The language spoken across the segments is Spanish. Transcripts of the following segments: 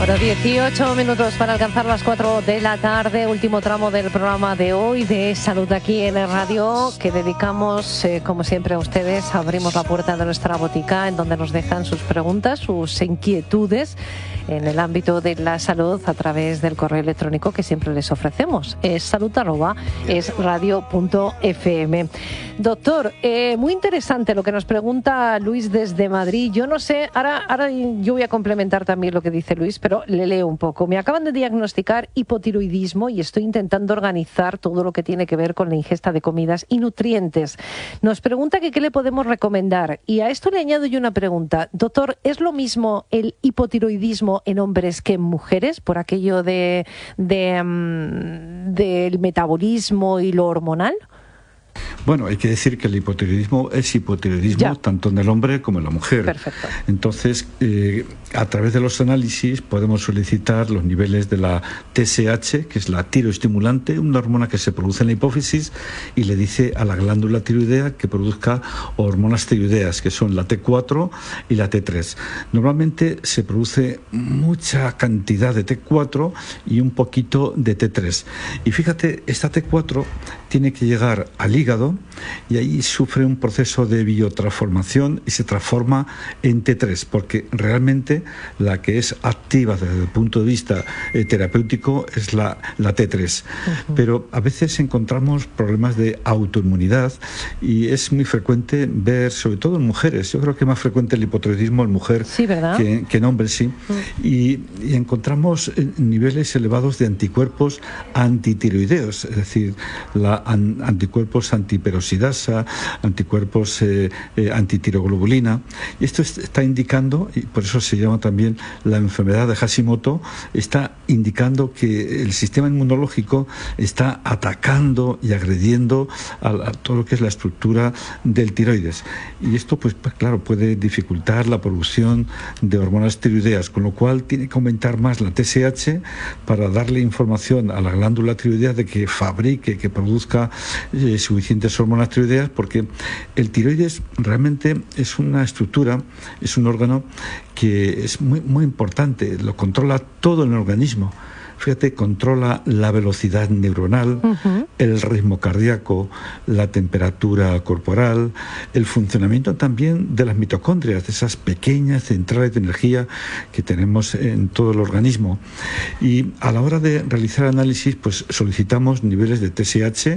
Bueno, 18 minutos para alcanzar las 4 de la tarde, último tramo del programa de hoy de Salud aquí en el Radio, que dedicamos, como siempre, a ustedes. Abrimos la puerta de nuestra botica en donde nos dejan sus preguntas, sus inquietudes en el ámbito de la salud a través del correo electrónico que siempre les ofrecemos. Es salud@esradio.fm. Doctor, muy interesante lo que nos pregunta Luis desde Madrid. Yo no sé, ahora yo voy a complementar también lo que dice Luis, pero le leo un poco. Me acaban de diagnosticar hipotiroidismo y estoy intentando organizar todo lo que tiene que ver con la ingesta de comidas y nutrientes. Nos pregunta que qué le podemos recomendar. Y a esto le añado yo una pregunta. Doctor, ¿es lo mismo el hipotiroidismo en hombres que en mujeres por aquello del metabolismo y lo hormonal? Bueno, hay que decir que el hipotiroidismo es hipotiroidismo tanto en el hombre como en la mujer. Perfecto. Entonces, a través de los análisis podemos solicitar los niveles de la TSH, que es la tiroestimulante, una hormona que se produce en la hipófisis y le dice a la glándula tiroidea que produzca hormonas tiroideas, que son la T4 y la T3. Normalmente se produce mucha cantidad de T4 y un poquito de T3. Y fíjate, esta T4 tiene que llegar al hígado y ahí sufre un proceso de biotransformación y se transforma en T3, porque realmente la que es activa desde el punto de vista terapéutico es la T3. Uh-huh. Pero a veces encontramos problemas de autoinmunidad y es muy frecuente ver, sobre todo en mujeres, yo creo que es más frecuente el hipotiroidismo en mujer que en hombres, sí. Uh-huh. Y encontramos niveles elevados de anticuerpos antitiroideos, es decir, anticuerpos antiperoxidasa, anticuerpos antitiroglobulina. Y esto está indicando, y por eso se llama también la enfermedad de Hashimoto, está indicando que el sistema inmunológico está atacando y agrediendo a todo lo que es la estructura del tiroides. Y esto, pues claro, puede dificultar la producción de hormonas tiroideas, con lo cual tiene que aumentar más la TSH para darle información a la glándula tiroidea de que fabrique, que produzca suficientes hormonas tiroideas, porque el tiroides realmente es una estructura, es un órgano que es muy, muy importante, lo controla todo el organismo. Fíjate, controla la velocidad neuronal, uh-huh, el ritmo cardíaco, la temperatura corporal, el funcionamiento también de las mitocondrias, de esas pequeñas centrales de energía que tenemos en todo el organismo. Y a la hora de realizar análisis, pues solicitamos niveles de TSH,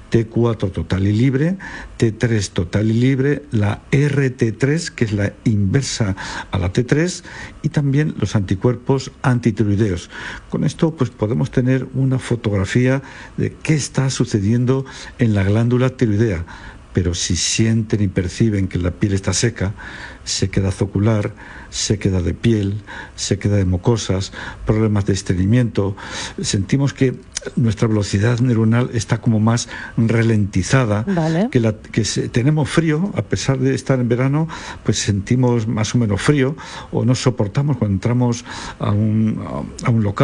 T4 total y libre, T3 total y libre, la RT3, que es la inversa a la T3, y también los anticuerpos antitiroideos. Con esto pues podemos tener una fotografía de qué está sucediendo en la glándula tiroidea. Pero si sienten y perciben que la piel está seca, sequedad ocular, sequedad de piel, sequedad de mucosas, problemas de estreñimiento, sentimos que nuestra velocidad neuronal está como más ralentizada, vale, tenemos frío, a pesar de estar en verano, pues sentimos más o menos frío, o no soportamos cuando entramos a un local